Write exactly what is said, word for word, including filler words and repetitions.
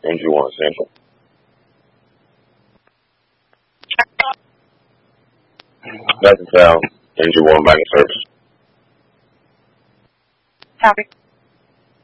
N G one Central. That's the sound. N G one Banking Service. Copy.